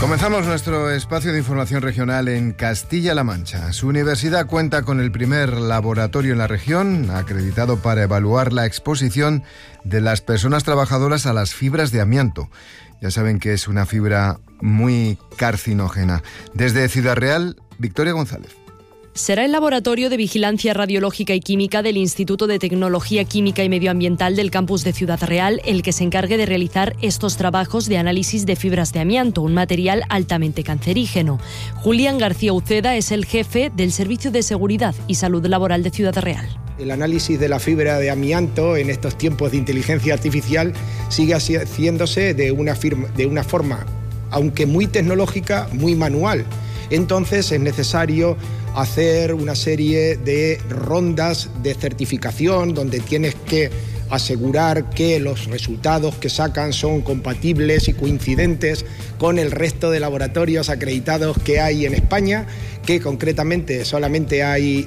Comenzamos nuestro espacio de información regional en Castilla-La Mancha. Su universidad cuenta con el primer laboratorio en la región acreditado para evaluar la exposición de las personas trabajadoras a las fibras de amianto. Ya saben que es una fibra muy carcinógena. Desde Ciudad Real, Victoria González. Será el Laboratorio de Vigilancia Radiológica y Química del Instituto de Tecnología Química y Medioambiental del campus de Ciudad Real el que se encargue de realizar estos trabajos de análisis de fibras de amianto, un material altamente cancerígeno. Julián García Uceda es el jefe del Servicio de Seguridad y Salud Laboral de Ciudad Real. El análisis de la fibra de amianto en estos tiempos de inteligencia artificial sigue haciéndose de una forma, aunque muy tecnológica, muy manual. Entonces es necesario hacer una serie de rondas de certificación donde tienes que asegurar que los resultados que sacan son compatibles y coincidentes con el resto de laboratorios acreditados que hay en España, que concretamente solamente hay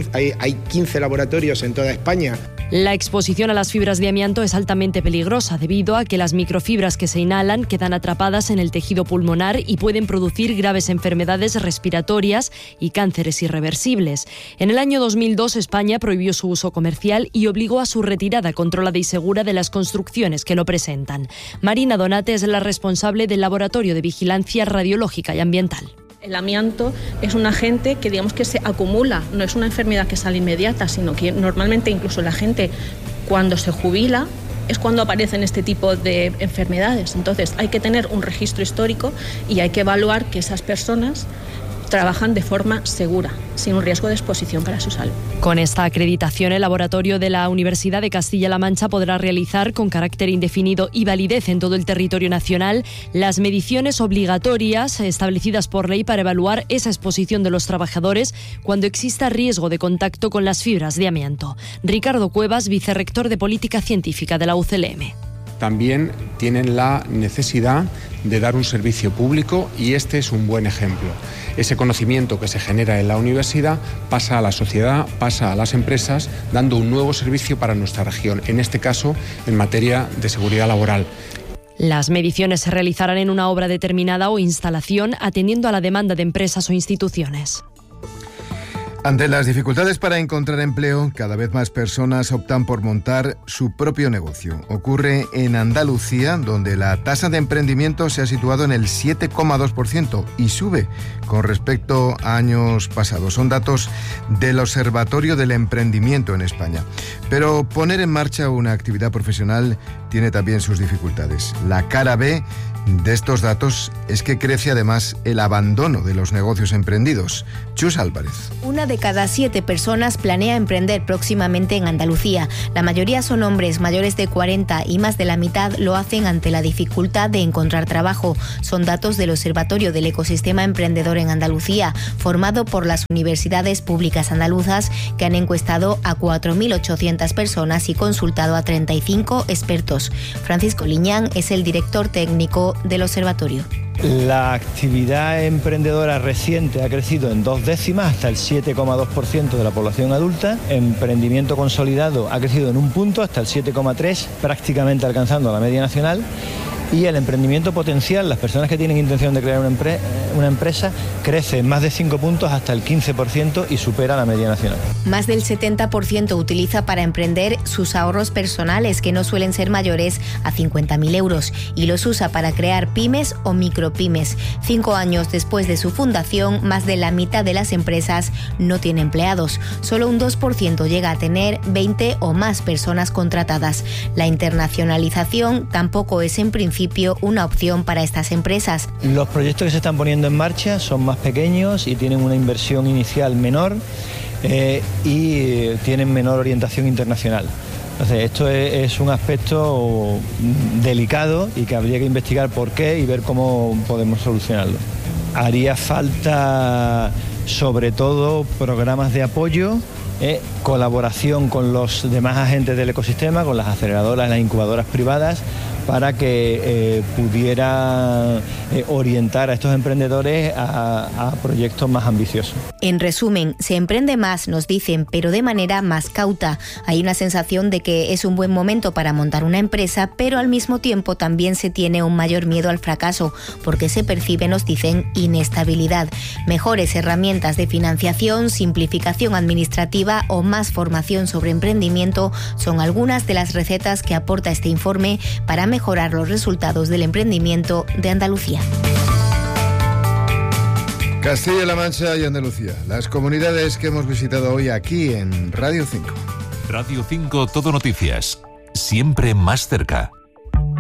15 laboratorios en toda España. La exposición a las fibras de amianto es altamente peligrosa debido a que las microfibras que se inhalan quedan atrapadas en el tejido pulmonar y pueden producir graves enfermedades respiratorias y cánceres irreversibles. En el año 2002 España prohibió su uso comercial y obligó a su retirada controlada y segura de las construcciones que lo presentan. Marina Donate es la responsable del Laboratorio de Vigilancia Radiológica y Ambiental. El amianto es un agente que digamos que se acumula, no es una enfermedad que sale inmediata, sino que normalmente incluso la gente cuando se jubila es cuando aparecen este tipo de enfermedades. Entonces hay que tener un registro histórico y hay que evaluar que esas personas trabajan de forma segura, sin un riesgo de exposición para su salud. Con esta acreditación, el laboratorio de la Universidad de Castilla-La Mancha podrá realizar con carácter indefinido y validez en todo el territorio nacional las mediciones obligatorias establecidas por ley para evaluar esa exposición de los trabajadores cuando exista riesgo de contacto con las fibras de amianto. Ricardo Cuevas, vicerrector de Política Científica de la UCLM. También tienen la necesidad de dar un servicio público y este es un buen ejemplo. Ese conocimiento que se genera en la universidad pasa a la sociedad, pasa a las empresas, dando un nuevo servicio para nuestra región, en este caso en materia de seguridad laboral. Las mediciones se realizarán en una obra determinada o instalación atendiendo a la demanda de empresas o instituciones. Ante las dificultades para encontrar empleo, cada vez más personas optan por montar su propio negocio. Ocurre en Andalucía, donde la tasa de emprendimiento se ha situado en el 7,2% y sube con respecto a años pasados. Son datos del Observatorio del Emprendimiento en España. Pero poner en marcha una actividad profesional tiene también sus dificultades. La cara B de estos datos es que crece además el abandono de los negocios emprendidos. Chus Álvarez. Una de cada 7 personas planea emprender próximamente en Andalucía. La mayoría son hombres mayores de 40 y más de la mitad lo hacen ante la dificultad de encontrar trabajo. Son datos del Observatorio del Ecosistema Emprendedor en Andalucía, formado por las universidades públicas andaluzas, que han encuestado a 4.800 personas y consultado a 35 expertos. Francisco Liñán es el director técnico del observatorio. La actividad emprendedora reciente ha crecido en 2 décimas hasta el 7,2% de la población adulta. Emprendimiento consolidado ha crecido en 1 punto hasta el 7,3%, prácticamente alcanzando la media nacional. Y el emprendimiento potencial, las personas que tienen intención de crear una empresa, crece en más de 5 puntos hasta el 15% y supera la media nacional. Más del 70% utiliza para emprender sus ahorros personales, que no suelen ser mayores a 50.000 euros, y los usa para crear pymes o micropymes. 5 años después de su fundación, más de la mitad de las empresas no tiene empleados. Solo un 2% llega a tener 20 o más personas contratadas. La internacionalización tampoco es en principio una opción para estas empresas. Los proyectos que se están poniendo en marcha son más pequeños y tienen una inversión inicial menor y tienen menor orientación internacional. Entonces, esto es un aspecto delicado y que habría que investigar por qué y ver cómo podemos solucionarlo. Haría falta, sobre todo, programas de apoyo, colaboración con los demás agentes del ecosistema, con las aceleradoras, las incubadoras privadas, para que pudiera orientar a estos emprendedores a proyectos más ambiciosos. En resumen, se emprende más, nos dicen, pero de manera más cauta. Hay una sensación de que es un buen momento para montar una empresa, pero al mismo tiempo también se tiene un mayor miedo al fracaso, porque se percibe, nos dicen, inestabilidad. Mejores herramientas de financiación, simplificación administrativa o más formación sobre emprendimiento son algunas de las recetas que aporta este informe para mejorar los resultados del emprendimiento de Andalucía. Castilla-La Mancha y Andalucía, las comunidades que hemos visitado hoy aquí en Radio 5. Radio 5 Todo Noticias, siempre más cerca.